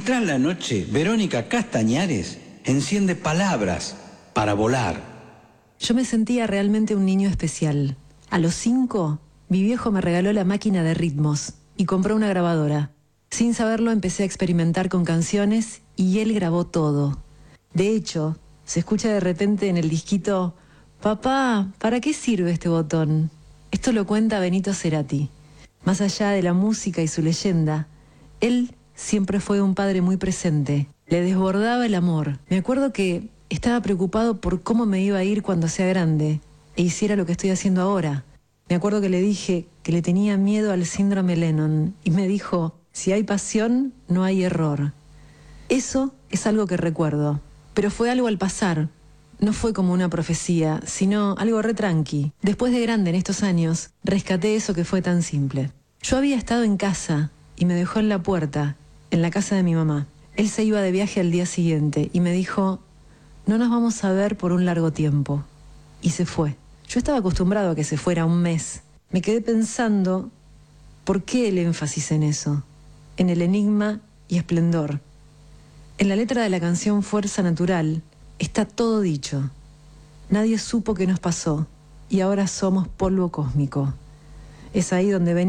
entra en la noche, Verónica Castañares enciende palabras para volar. Yo me sentía realmente un niño especial. A los 5, mi viejo me regaló la máquina de ritmos y compró una grabadora. Sin saberlo empecé a experimentar con canciones y él grabó todo. De hecho, se escucha de repente en el disquito: «Papá, ¿para qué sirve este botón?». Esto lo cuenta Benito Cerati. Más allá de la música y su leyenda, él siempre fue un padre muy presente. Le desbordaba el amor. Me acuerdo que estaba preocupado por cómo me iba a ir cuando sea grande e hiciera lo que estoy haciendo ahora. Me acuerdo que le dije que le tenía miedo al síndrome Lennon y me dijo: «Si hay pasión, no hay error». Eso es algo que recuerdo, pero fue algo al pasar. No fue como una profecía, sino algo re tranqui. Después de grande, en estos años, rescaté eso que fue tan simple. Yo había estado en casa y me dejó en la puerta, en la casa de mi mamá. Él se iba de viaje al día siguiente y me dijo: «No nos vamos a ver por un largo tiempo». Y se fue. Yo estaba acostumbrado a que se fuera un mes. Me quedé pensando, ¿por qué el énfasis en eso? En el enigma y esplendor. En la letra de la canción Fuerza Natural está todo dicho. Nadie supo qué nos pasó y ahora somos polvo cósmico. Es ahí donde